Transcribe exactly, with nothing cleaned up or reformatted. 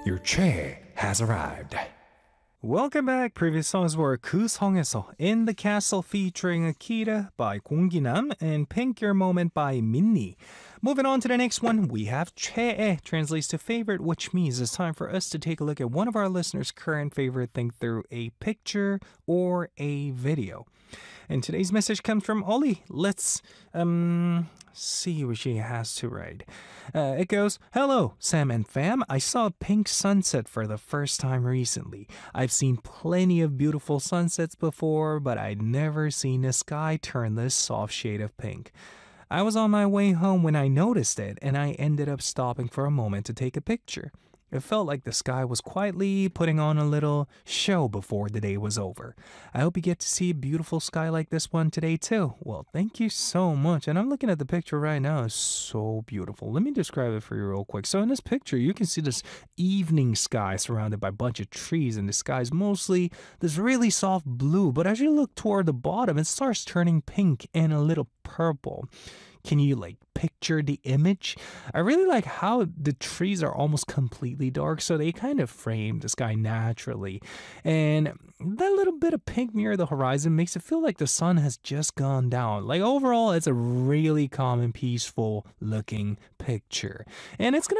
Your chair has arrived. Welcome back. Previous songs were 구성에서 In the Castle featuring Akira by 공기남 and Pink Your Moment by Minnie. Moving on to the next one, we have 최애, translates to favorite, which means it's time for us to take a look at one of our listeners' current favorite thing through a picture or a video. And today's message comes from Ollie. Let's um see what she has to write. Uh, it goes, Hello, Sam and fam. I saw a pink sunset for the first time recently. I've seen plenty of beautiful sunsets before, but I'd never seen the sky turn this soft shade of pink. I was on my way home when I noticed it, and I ended up stopping for a moment to take a picture. It felt like the sky was quietly putting on a little show before the day was over. I hope you get to see a beautiful sky like this one today too. Well, thank you so much. And I'm looking at the picture right now. It's so beautiful. Let me describe it for you real quick. So in this picture, you can see this evening sky surrounded by a bunch of trees, and the sky is mostly this really soft blue. But as you look toward the bottom, it starts turning pink and a little purple. Can you like picture the image? I really like how the trees are almost completely dark, so they kind of frame the sky naturally. And that little bit of pink near the horizon makes it feel like the sun has just gone down. Like overall, it's a really calm and peaceful looking picture. And it's gonna